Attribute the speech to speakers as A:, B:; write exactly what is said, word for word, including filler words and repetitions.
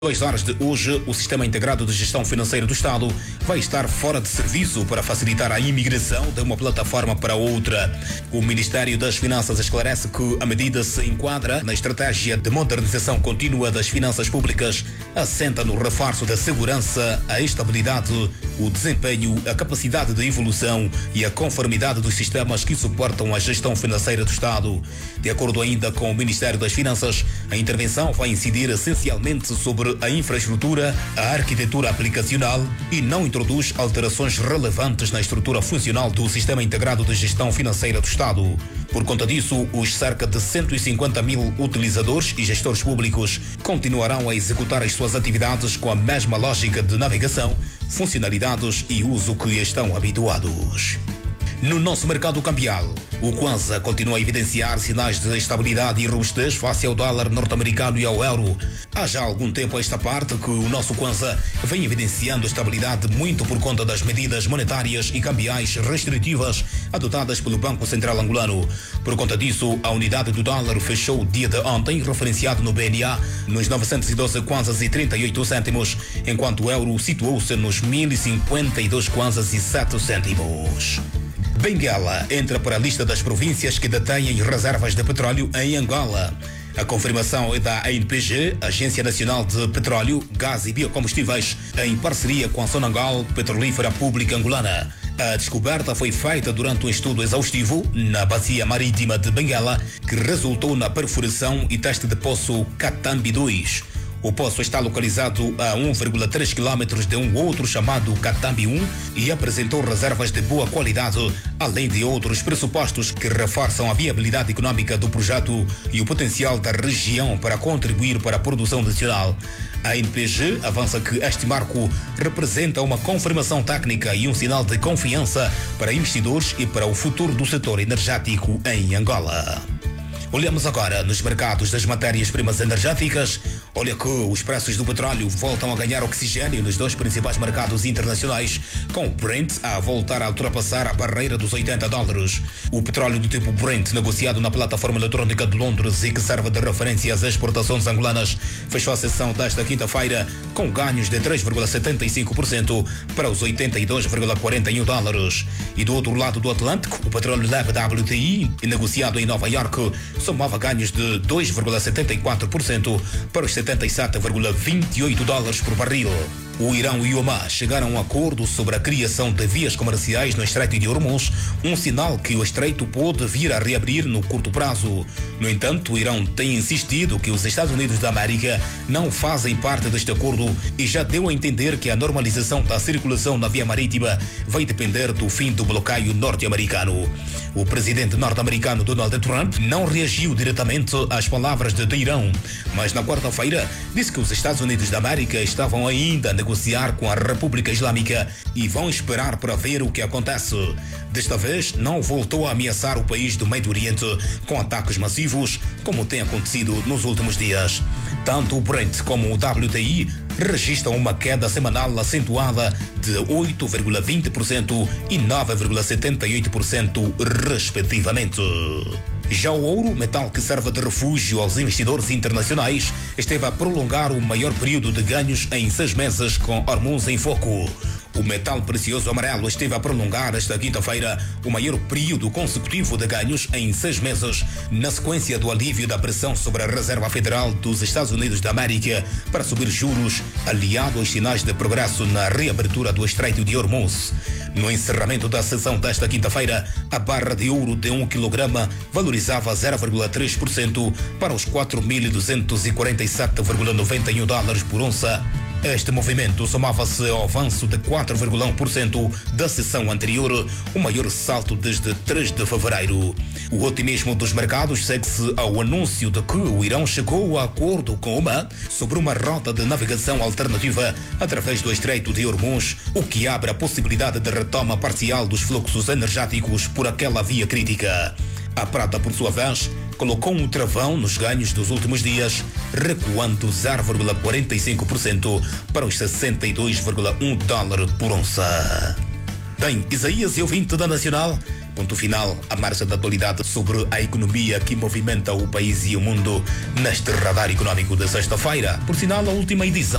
A: Duas horas de hoje, o Sistema Integrado de Gestão Financeira do Estado vai estar fora de serviço para facilitar a imigração de uma plataforma para outra. O Ministério das Finanças esclarece que a medida se enquadra na estratégia de modernização contínua das finanças públicas, assenta no reforço da segurança, a estabilidade, o desempenho, a capacidade de evolução e a conformidade dos sistemas que suportam a gestão financeira do Estado. De acordo ainda com o Ministério das Finanças, a intervenção vai incidir essencialmente sobre a infraestrutura, a arquitetura aplicacional e não introduz alterações relevantes na estrutura funcional do Sistema Integrado de Gestão Financeira do Estado. Por conta disso, os cerca de cento e cinquenta mil utilizadores e gestores públicos continuarão a executar as suas atividades com a mesma lógica de navegação, funcionalidades e uso que estão habituados. No nosso mercado cambial, o Kwanza continua a evidenciar sinais de estabilidade e robustez face ao dólar norte-americano e ao euro. Há já algum tempo a esta parte que o nosso Kwanza vem evidenciando estabilidade muito por conta das medidas monetárias e cambiais restritivas adotadas pelo Banco Central Angolano. Por conta disso, a unidade do dólar fechou o dia de ontem, referenciado no B N A, nos novecentos e doze kwanzas e trinta e oito cêntimos, enquanto o euro situou-se nos mil e cinquenta e dois kwanzas e sete cêntimos. Benguela entra para a lista das províncias que detêm reservas de petróleo em Angola. A confirmação é da A N P G, Agência Nacional de Petróleo, Gás e Biocombustíveis, em parceria com a Sonangol Petrolífera Pública Angolana. A descoberta foi feita durante um estudo exaustivo na bacia marítima de Benguela, que resultou na perfuração e teste de poço Catambi dois. O poço está localizado a um vírgula três quilômetros de um outro chamado Catambi um e apresentou reservas de boa qualidade, além de outros pressupostos que reforçam a viabilidade econômica do projeto e o potencial da região para contribuir para a produção nacional. A N P G avança que este marco representa uma confirmação técnica e um sinal de confiança para investidores e para o futuro do setor energético em Angola. Olhamos agora nos mercados das matérias-primas energéticas. Olha que os preços do petróleo voltam a ganhar oxigênio nos dois principais mercados internacionais, com o Brent a voltar a ultrapassar a barreira dos oitenta dólares. O petróleo do tipo Brent, negociado na plataforma eletrónica de Londres e que serve de referência às exportações angolanas, fechou a sessão desta quinta-feira com ganhos de três vírgula setenta e cinco por cento para os oitenta e dois vírgula quarenta e um dólares. E do outro lado do Atlântico, o petróleo leve W T I, negociado em Nova Iorque, somava ganhos de dois vírgula setenta e quatro por cento para os setenta e sete vírgula vinte e oito dólares por barril. O Irão e o Omã chegaram a um acordo sobre a criação de vias comerciais no Estreito de Hormuz, um sinal que o Estreito pode vir a reabrir no curto prazo. No entanto, o Irão tem insistido que os Estados Unidos da América não fazem parte deste acordo e já deu a entender que a normalização da circulação na via marítima vai depender do fim do bloqueio norte-americano. O presidente norte-americano Donald Trump não reagiu diretamente às palavras de Teherão, mas na quarta-feira disse que os Estados Unidos da América estavam ainda a negociar com a República Islâmica e vão esperar para ver o que acontece. Desta vez, não voltou a ameaçar o país do Médio Oriente com ataques massivos, como tem acontecido nos últimos dias. Tanto o Brent como o W T I registram uma queda semanal acentuada de oito vírgula vinte por cento e nove vírgula setenta e oito por cento, respectivamente. Já o ouro, metal que serve de refúgio aos investidores internacionais, esteve a prolongar o maior período de ganhos em seis meses, com Hormuz em foco. O metal precioso amarelo esteve a prolongar esta quinta-feira o maior período consecutivo de ganhos em seis meses, na sequência do alívio da pressão sobre a Reserva Federal dos Estados Unidos da América para subir juros, aliado aos sinais de progresso na reabertura do Estreito de Hormuz. No encerramento da sessão desta quinta-feira, a barra de ouro de um quilograma valorizava zero vírgula três por cento para os quatro mil duzentos e quarenta e sete vírgula noventa e um dólares por onça. Este movimento somava-se ao avanço de quatro vírgula um por cento da sessão anterior, o maior salto desde três de fevereiro. O otimismo dos mercados segue-se ao anúncio de que o Irão chegou a acordo com o Omã sobre uma rota de navegação alternativa através do Estreito de Hormuz, o que abre a possibilidade de retoma parcial dos fluxos energéticos por aquela via crítica. A prata, por sua vez, colocou um travão nos ganhos dos últimos dias, recuando zero vírgula quarenta e cinco por cento para os sessenta e dois vírgula um dólares por onça. Bem, Isaías e ouvinte da Nacional, Ponto final à marcha da atualidade sobre a economia que movimenta o país e o mundo neste radar econômico de sexta-feira. Por sinal, a última edição